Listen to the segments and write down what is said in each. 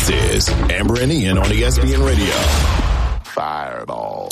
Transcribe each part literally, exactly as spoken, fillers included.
This is Amber and Ian on E S P N Radio. Fireball.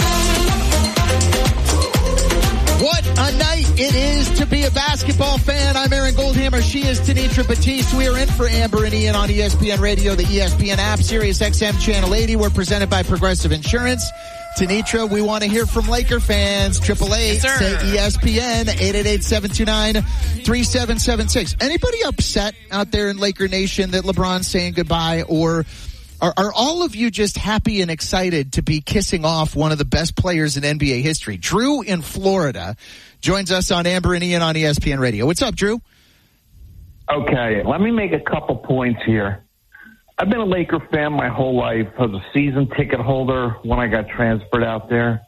What a night it is to be a basketball fan. I'm Aaron Goldhammer. She is Tanitra Batiste. We are in for Amber and Ian on E S P N Radio, the E S P N app, Sirius X M Channel eighty. We're presented by Progressive Insurance. Tanitra, we want to hear from Laker fans. Triple eight, yes, say E S P N, eight eight eight, seven two nine, three seven seven six. Anybody upset out there in Laker Nation that LeBron's saying goodbye, or are, are all of you just happy and excited to be kissing off one of the best players in N B A history? Drew in Florida joins us on Amber and Ian on E S P N Radio. What's up, Drew? Okay, let me make a couple points here. I've been a Laker fan my whole life. I was a season ticket holder when I got transferred out there.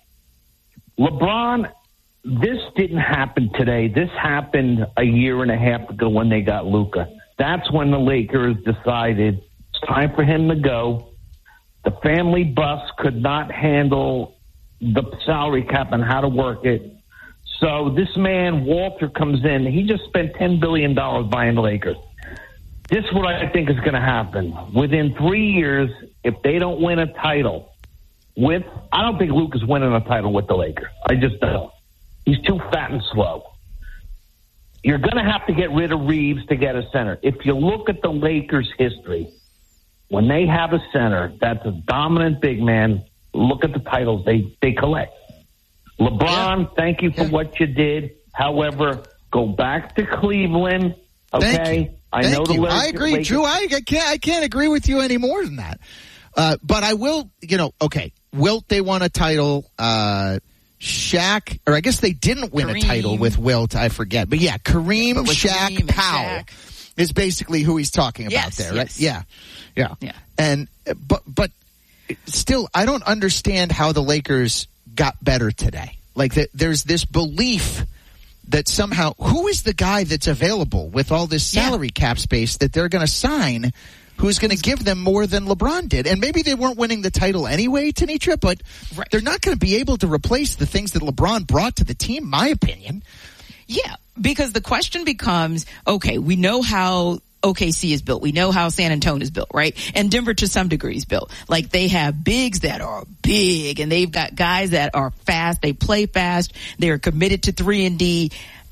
LeBron, this didn't happen today. This happened a year and a half ago when they got Luka. That's when the Lakers decided it's time for him to go. The family bus could not handle the salary cap and how to work it. So this man, Walter, comes in. He just spent ten billion dollars buying the Lakers. This is what I think is going to happen. Within three years, if they don't win a title with, I don't think Luke is winning a title with the Lakers. I just don't. He's too fat and slow. You're going to have to get rid of Reeves to get a center. If you look at the Lakers' history, when they have a center that's a dominant big man, look at the titles they, they collect. LeBron, yeah. thank you for yeah. what you did. However, go back to Cleveland, okay? I Thank know the you. Lakers, I agree, Lakers. Drew. I, I can't. I can't agree with you any more than that. Uh, but I will. You know. Okay. Wilt, they won a title. Uh, Shaq, or I guess they didn't win Kareem. a title with Wilt. I forget. But yeah, Kareem, but Shaq, Kareem Powell Shaq. is basically who he's talking about yes, there, yes. right? Yeah. yeah, yeah. And but but still, I don't understand how the Lakers got better today. Like the, there's this belief that somehow, who is the guy that's available with all this salary yeah. cap space that they're going to sign, who's going to give them more than LeBron did? And maybe they weren't winning the title anyway, Tanitra, but right. they're not going to be able to replace the things that LeBron brought to the team, my opinion. Yeah, because the question becomes, okay, we know how O K C is built. We know how San Antonio is built, right? And Denver to some degree is built. Like they have bigs that are big and they've got guys that are fast. They play fast. They're committed to three and D.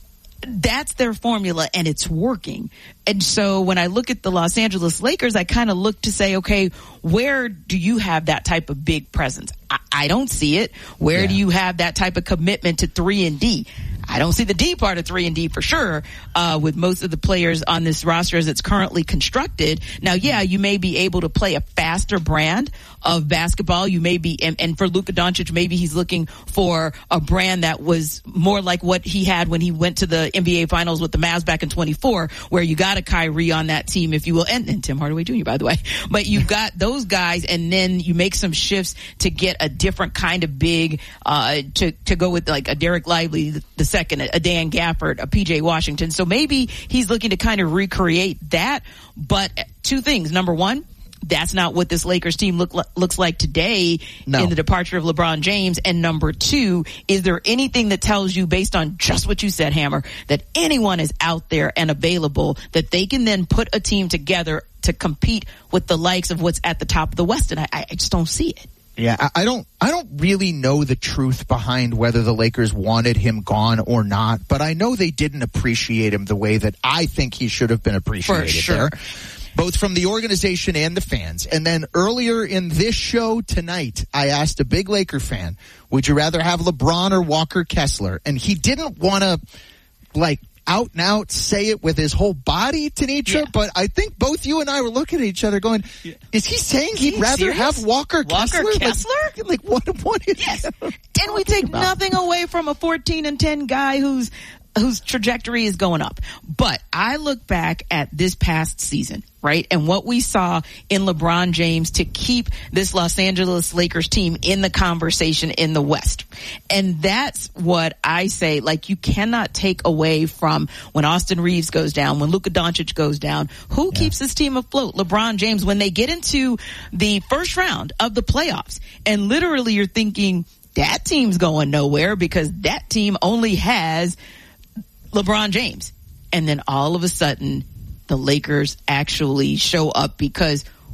That's their formula and it's working. And so when I look at the Los Angeles Lakers, I kind of look to say, okay, where do you have that type of big presence? I, I don't see it. Where yeah. do you have that type of commitment to three and D? I don't see the D part of three and D for sure, uh, with most of the players on this roster as it's currently constructed. Now, yeah, you may be able to play a faster brand of basketball. You may be, and, and for Luka Doncic, maybe he's looking for a brand that was more like what he had when he went to the N B A Finals with the Mavs back in twenty-four, where you got a Kyrie on that team, if you will, and, and Tim Hardaway Junior, by the way. But you've got those guys, and then you make some shifts to get a different kind of big, uh, to, to go with like a Derek Lively, the, the second, a Dan Gafford, a P J Washington. So maybe he's looking to kind of recreate that. But two things. Number one, that's not what this Lakers team look, looks like today no. in the departure of LeBron James. And number two, is there anything that tells you, based on just what you said, Hammer, that anyone is out there and available that they can then put a team together to compete with the likes of what's at the top of the West? And I, I just don't see it. Yeah, I, I don't I don't really know the truth behind whether the Lakers wanted him gone or not, but I know they didn't appreciate him the way that I think he should have been appreciated For sure. there. Both from the organization and the fans. And then earlier in this show tonight, I asked a big Laker fan, would you rather have LeBron or Walker Kessler? And he didn't want to, like, out and out say it with his whole body, Tanitra, yeah. but I think both you and I were looking at each other going, yeah. is he saying he'd rather serious? have Walker, Walker Kessler? Kessler? Like, like what, what is yes. And we take about? nothing away from a fourteen and ten guy who's whose trajectory is going up. But I look back at this past season, right? And what we saw in LeBron James to keep this Los Angeles Lakers team in the conversation in the West. And that's what I say, like, you cannot take away from when Austin Reeves goes down, when Luka Doncic goes down. Who yeah. keeps this team afloat? LeBron James. When they get into the first round of the playoffs, and literally you're thinking, that team's going nowhere because that team only has LeBron James. And then all of a sudden, the Lakers actually show up because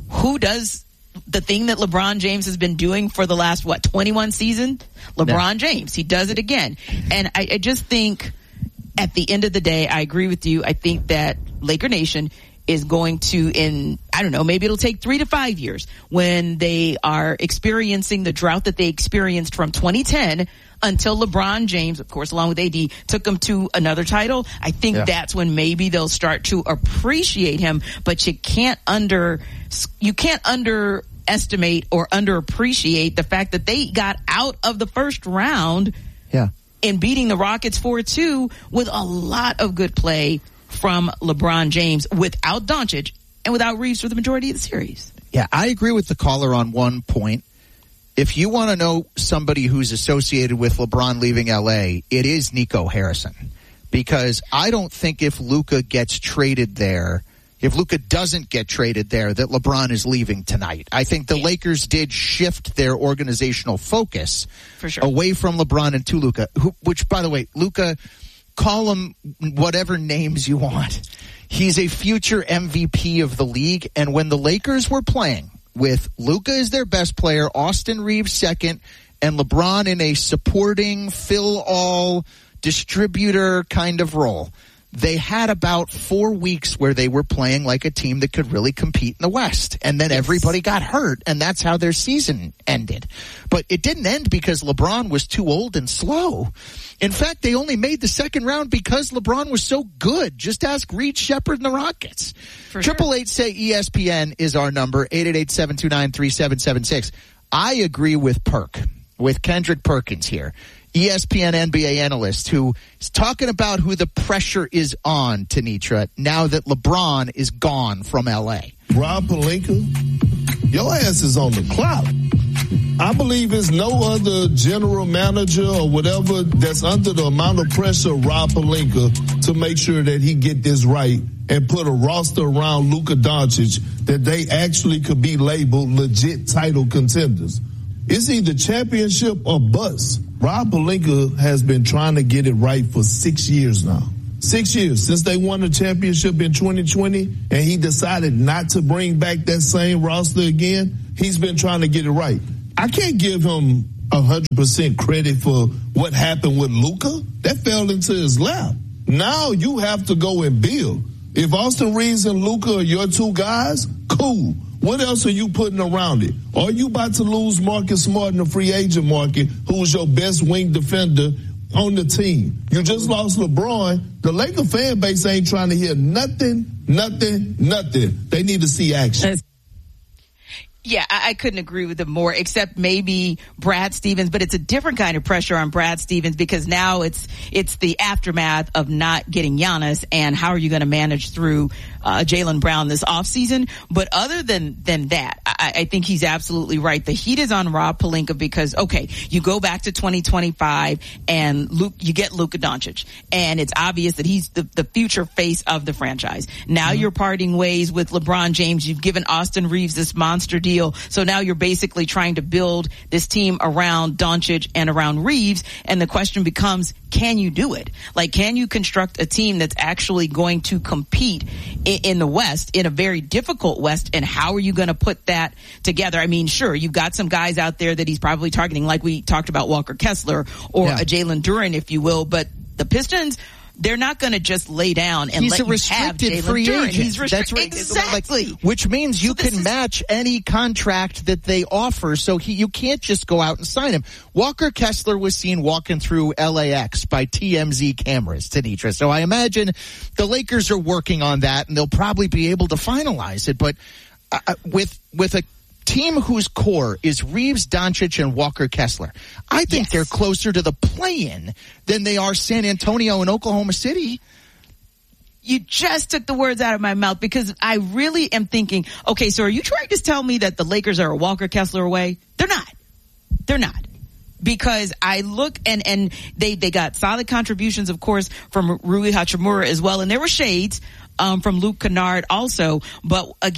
who does the thing that LeBron James has been doing for the last, what, twenty-one seasons? LeBron no. James. He does it again. And I, I just think at the end of the day, I agree with you. I think that Laker Nation is going to, in, I don't know, maybe it'll take three to five years when they are experiencing the drought that they experienced from twenty ten until LeBron James, of course, along with A D, took them to another title. I think yeah. that's when maybe they'll start to appreciate him, but you can't under, you can't underestimate or underappreciate the fact that they got out of the first round yeah. in beating the Rockets four two with a lot of good play from LeBron James without Doncic and without Reeves for the majority of the series. Yeah, I agree with the caller on one point. If you want to know somebody who's associated with LeBron leaving L A, it is Nico Harrison. Because I don't think if Luka gets traded there, if Luka doesn't get traded there, that LeBron is leaving tonight. I think the yeah. Lakers did shift their organizational focus for sure. away from LeBron and to Luka, who, which, by the way, Luka, call him whatever names you want. He's a future M V P of the league. And when the Lakers were playing with Luka as their best player, Austin Reeves second, and LeBron in a supporting, fill-all, distributor kind of role, they had about four weeks where they were playing like a team that could really compete in the West. And then yes. everybody got hurt, and that's how their season ended. But it didn't end because LeBron was too old and slow. In fact, they only made the second round because LeBron was so good. Just ask Reed Shepherd and the Rockets. Triple eight say E S P N is our number, eight eight eight, seven two nine, three seven seven six. I agree with Perk, with Kendrick Perkins here. E S P N N B A analyst who is talking about who the pressure is on, Tanitra, now that LeBron is gone from L A. Rob Pelinka, your ass is on the clock. I believe it's no other general manager or whatever that's under the amount of pressure Rob Pelinka to make sure that he get this right and put a roster around Luka Doncic that they actually could be labeled legit title contenders. It's either championship or bust. Rob Pelinka has been trying to get it right for six years now. Six years since they won the championship in twenty twenty, and he decided not to bring back that same roster again. He's been trying to get it right. I can't give him one hundred percent credit for what happened with Luka. That fell into his lap. Now you have to go and build. If Austin Reeves and Luka are your two guys, cool. What else are you putting around it? Are you about to lose Marcus Smart in the free agent market, who was your best wing defender on the team? You just lost LeBron. The Laker fan base ain't trying to hear nothing, nothing, nothing. They need to see action. Yeah, I, I couldn't agree with them more, except maybe Brad Stevens, but it's a different kind of pressure on Brad Stevens because now it's it's the aftermath of not getting Giannis, and how are you going to manage through uh, Jaylen Brown this offseason? But other than than that, I, I think he's absolutely right. The heat is on Rob Pelinka because, okay, you go back to twenty twenty-five and Luke, you get Luka Doncic, and it's obvious that he's the, the future face of the franchise. Now mm-hmm. you're parting ways with LeBron James. You've given Austin Reeves this monster deal. So now you're basically trying to build this team around Doncic and around Reeves. And the question becomes, can you do it? Like, can you construct a team that's actually going to compete in, in the West, in a very difficult West? And how are you going to put that together? I mean, sure, you've got some guys out there that he's probably targeting, like we talked about Walker Kessler or yeah. a Jalen Duren, if you will. But the Pistons, they're not going to just lay down and he's let a you restricted have Jalen free Duren. agent. He's restricted. That's right. Exactly. Like, which means you so can is- match any contract that they offer. So he, you can't just go out and sign him. Walker Kessler was seen walking through L A X by T M Z cameras, Tanitra. So I imagine the Lakers are working on that, and they'll probably be able to finalize it. But uh, with with a team whose core is Reeves, Doncic, and Walker Kessler, I think yes. they're closer to the play-in than they are San Antonio and Oklahoma City. You just took the words out of my mouth, because I really am thinking, okay, so are you trying to tell me that the Lakers are a Walker Kessler away? They're not. They're not. Because I look and, and they, they got solid contributions, of course, from Rui Hachimura as well. And there were shades um, from Luke Kennard also. But again,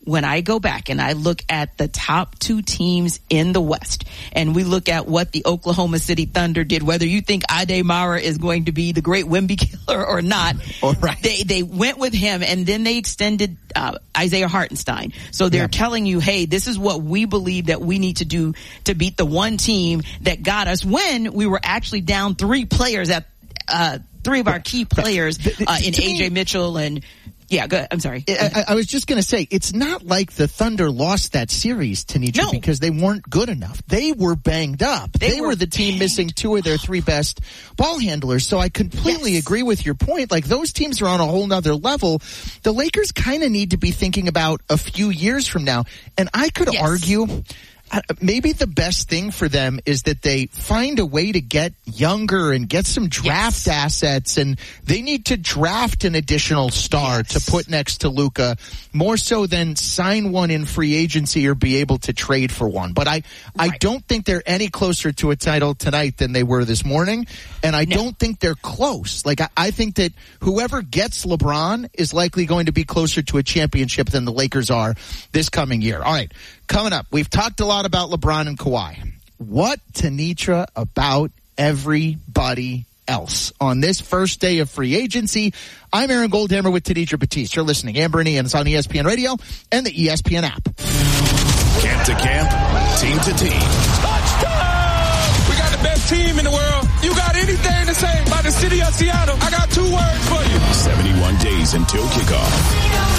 when I go back and I look at the top two teams in the West, and we look at what the Oklahoma City Thunder did, whether you think Ade Mara is going to be the great Wemby killer or not, All right. they they went with him, and then they extended uh, Isaiah Hartenstein. So they're yeah. telling you, hey, this is what we believe that we need to do to beat the one team that got us when we were actually down three players at uh, three of our key players uh, in A J Mitchell and. Yeah, go ahead. I'm sorry. I, I was just going to say, it's not like the Thunder lost that series, Tanisha, no. because they weren't good enough. They were banged up. They, they were, were the team missing two of their three best ball handlers. So I completely yes. agree with your point. Like, those teams are on a whole nother level. The Lakers kind of need to be thinking about a few years from now. And I could yes. argue... maybe the best thing for them is that they find a way to get younger and get some draft yes. assets, and they need to draft an additional star yes. to put next to Luka, more so than sign one in free agency or be able to trade for one. But I, right. I don't think they're any closer to a title tonight than they were this morning, and I no. don't think they're close. Like, I, I think that whoever gets LeBron is likely going to be closer to a championship than the Lakers are this coming year. All right. Coming up, we've talked a lot about LeBron and Kawhi. What, Tanitra, about everybody else on this first day of free agency? I'm Aaron Goldhammer with Tanitra Batiste. You're listening. Amber and Ian is on E S P N Radio and the E S P N app. Camp to camp, team to team. Touchdown! We got the best team in the world. You got anything to say about the city of Seattle? I got two words for you. seventy-one days until kickoff.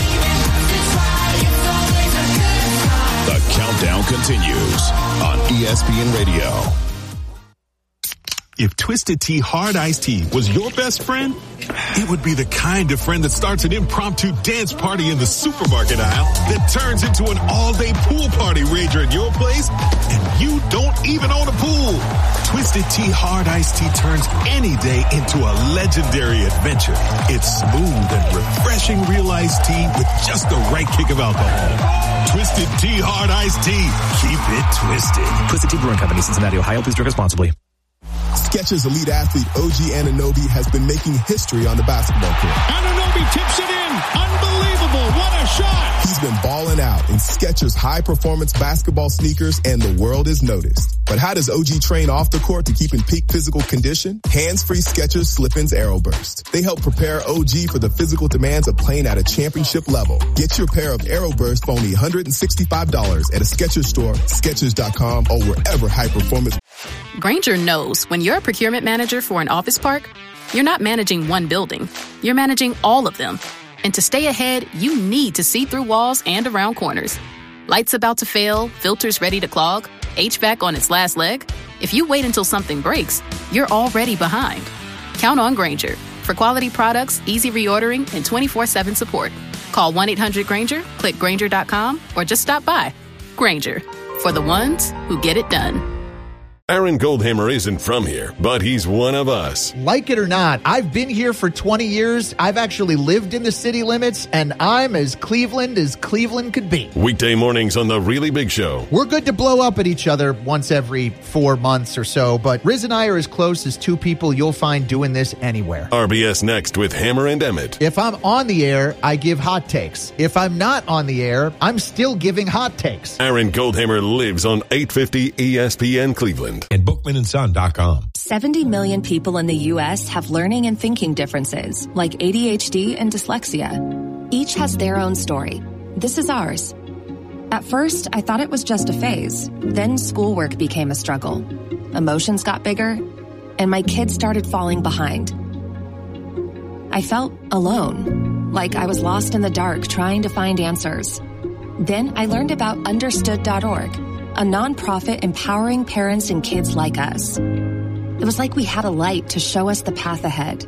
The countdown continues on E S P N Radio. If Twisted Tea Hard Iced Tea was your best friend, it would be the kind of friend that starts an impromptu dance party in the supermarket aisle that turns into an all-day pool party rager at your place, and you don't even own a pool. Twisted Tea Hard Iced Tea turns any day into a legendary adventure. It's smooth and refreshing real iced tea with just the right kick of alcohol. Twisted Tea Hard Iced Tea. Keep it twisted. Twisted Tea Brewing Company, Cincinnati, Ohio. Please drink responsibly. Skechers elite athlete O G Anunoby has been making history on the basketball court. Anunoby tips it in. Unbelievable. What a shot. He's been balling out in Skechers high-performance basketball sneakers, and the world is noticed. But how does O G train off the court to keep in peak physical condition? Hands-free Skechers Slip-ins Aeroburst. They help prepare O G for the physical demands of playing at a championship level. Get your pair of Aeroburst for only one hundred sixty-five dollars at a Skechers store, Skechers dot com, or wherever high-performance. Grainger knows when you're a procurement manager for an office park, you're not managing one building. You're managing all of them. And to stay ahead, you need to see through walls and around corners. Lights about to fail, filters ready to clog, H V A C on its last leg. If you wait until something breaks, you're already behind. Count on Grainger for quality products, easy reordering, and twenty-four seven support. Call one eight hundred Grainger, click Grainger dot com, or just stop by. Grainger, for the ones who get it done. Aaron Goldhammer isn't from here, but he's one of us. Like it or not, I've been here for twenty years. I've actually lived in the city limits, and I'm as Cleveland as Cleveland could be. Weekday mornings on The Really Big Show. We're good to blow up at each other once every four months or so, but Riz and I are as close as two people you'll find doing this anywhere. R B S Next with Hammer and Emmett. If I'm on the air, I give hot takes. If I'm not on the air, I'm still giving hot takes. Aaron Goldhammer lives on eight fifty E S P N Cleveland. And Bookman and Son dot com. seventy million people in the U S have learning and thinking differences, like A D H D and dyslexia. Each has their own story. This is ours. At first, I thought it was just a phase. Then schoolwork became a struggle. Emotions got bigger, and my kids started falling behind. I felt alone, like I was lost in the dark trying to find answers. Then I learned about understood dot org, a nonprofit empowering parents and kids like us. It was like we had a light to show us the path ahead.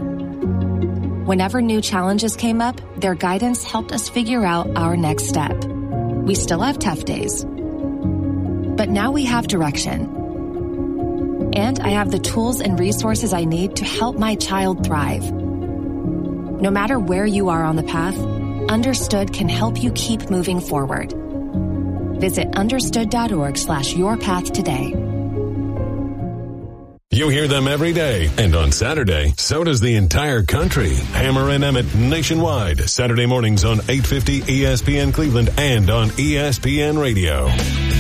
Whenever new challenges came up, their guidance helped us figure out our next step. We still have tough days, but now we have direction. And I have the tools and resources I need to help my child thrive. No matter where you are on the path, Understood can help you keep moving forward. Visit understood dot org slash your path today. You hear them every day. And on Saturday, so does the entire country. Hammer and Emmett nationwide. Saturday mornings on eight fifty E S P N Cleveland and on E S P N Radio.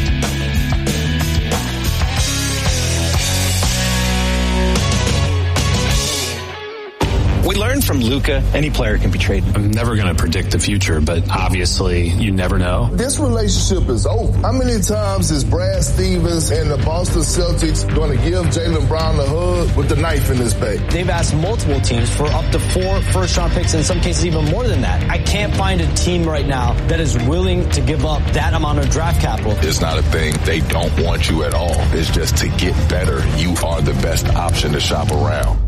We learned from Luka, any player can be traded. I'm never going to predict the future, but obviously you never know. This relationship is over. How many times is Brad Stevens and the Boston Celtics going to give Jaylen Brown a hug with the knife in his back? They've asked multiple teams for up to four first-round picks, in some cases even more than that. I can't find a team right now that is willing to give up that amount of draft capital. It's not a thing. They don't want you at all. It's just to get better. You are the best option to shop around.